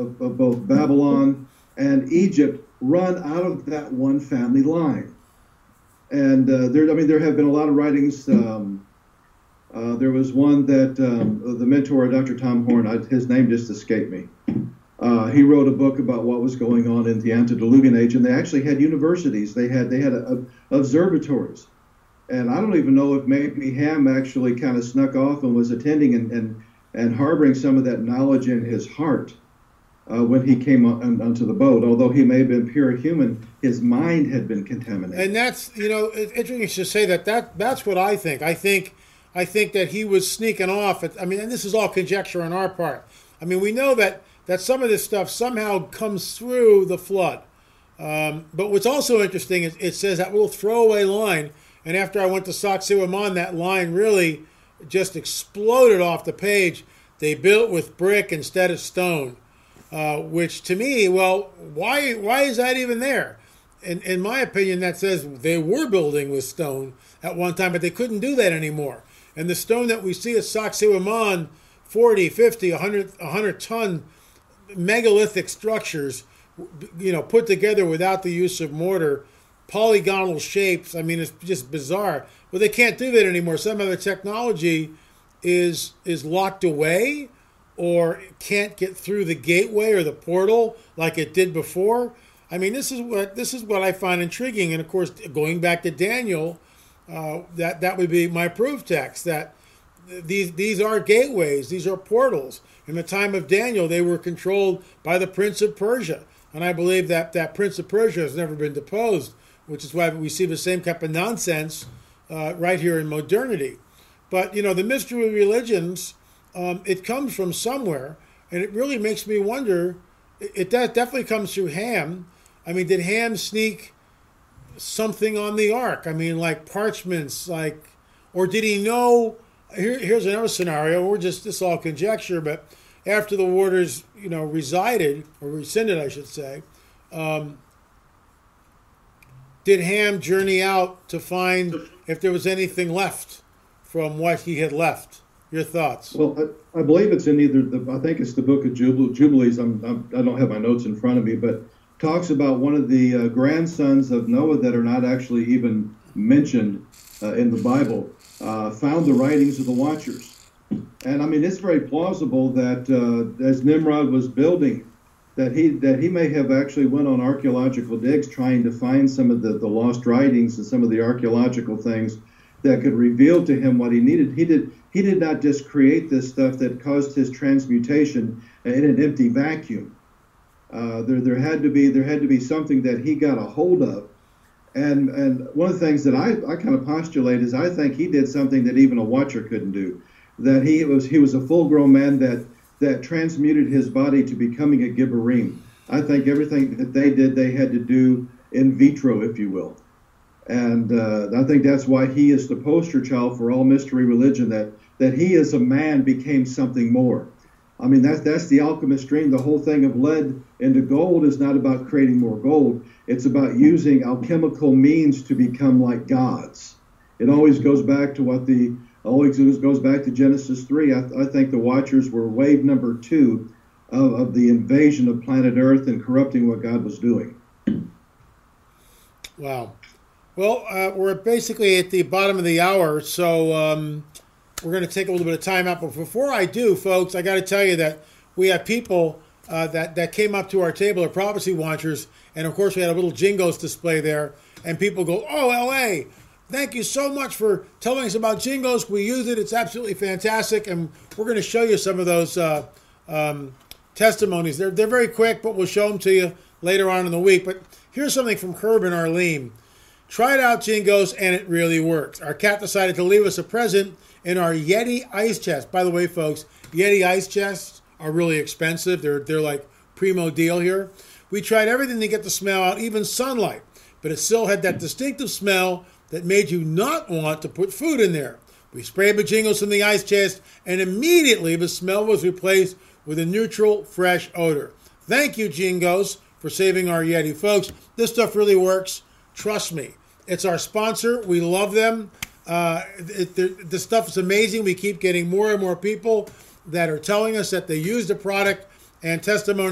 of both Babylon and Egypt run out of that one family line. And there have been a lot of writings. There was one that the mentor, Dr. Tom Horn, his name just escaped me. He wrote a book about what was going on in the antediluvian age, and they actually had universities. They had observatories, and I don't even know if maybe Ham actually kind of snuck off and was attending and harboring some of that knowledge in his heart when he came onto the boat. Although he may have been pure human, his mind had been contaminated. And that's, it's interesting to say that's what I think. I think that he was sneaking off. And this is all conjecture on our part. I mean, we know that some of this stuff somehow comes through the flood. But what's also interesting is it says that little throwaway line, and after I went to Sacsayhuaman, that line really just exploded off the page. They built with brick instead of stone, which to me, well, why is that even there? In my opinion, that says they were building with stone at one time, but they couldn't do that anymore. And the stone that we see at Sacsayhuaman, 40, 50, 100-ton megalithic structures, put together without the use of mortar, polygonal shapes. I mean, it's just bizarre. Well, they can't do that anymore. Some of the technology is locked away or can't get through the gateway or the portal like it did before. I mean, this is what I find intriguing. And of course, going back to Daniel, that would be my proof text that these are gateways, these are portals. In the time of Daniel, they were controlled by the Prince of Persia. And I believe that Prince of Persia has never been deposed, which is why we see the same type of nonsense right here in modernity. But, the mystery religions, it comes from somewhere, and it really makes me wonder, that definitely comes through Ham. I mean, did Ham sneak something on the ark? I mean, like parchments, or did he know? Here's another scenario. This is all conjecture, but after the waters, rescinded, I should say, did Ham journey out to find if there was anything left from what he had left? Your thoughts? Well, I believe it's in I think it's the book of Jubilees. I don't have my notes in front of me, but talks about one of the grandsons of Noah that are not actually even mentioned in the Bible. Found the writings of the Watchers. And I mean, it's very plausible that as Nimrod was building, that he may have actually went on archaeological digs trying to find some of the lost writings and some of the archaeological things that could reveal to him what he needed. He did not just create this stuff that caused his transmutation in an empty vacuum. There had to be something that he got a hold of. And one of the things that I kind of postulate is I think he did something that even a watcher couldn't do. That he was a full-grown man that transmuted his body to becoming a Gibborim. I think everything that they did, they had to do in vitro, if you will. And I think that's why he is the poster child for all mystery religion, that he as a man became something more. I mean, that's the alchemist dream. The whole thing of lead into gold is not about creating more gold. It's about using alchemical means to become like gods. It always goes back to goes back to Genesis 3. I think the Watchers were wave number 2 of the invasion of planet Earth and corrupting what God was doing. Wow. Well, we're basically at the bottom of the hour, so we're going to take a little bit of time out. But before I do, folks, I got to tell you that we have people that came up to our table, our Prophecy Watchers, and of course we had a little Jingos display there, and people go, "Oh, L.A., thank you so much for telling us about Jingos. We use it. It's absolutely fantastic." And we're going to show you some of those testimonies. They're very quick, but we'll show them to you later on in the week. But here's something from Herb and Arlene. Tried out Jingos, and it really works. Our cat decided to leave us a present in our Yeti ice chest. By the way, folks, Yeti ice chests are really expensive. They're like primo deal here. We tried everything to get the smell out, even sunlight, but it still had that distinctive smell that made you not want to put food in there. We sprayed the Jingos in the ice chest, and immediately the smell was replaced with a neutral, fresh odor. Thank you, Jingos, for saving our Yeti. Folks, this stuff really works. Trust me. It's our sponsor. We love them. The stuff is amazing. We keep getting more and more people that are telling us that they use the product, and testimony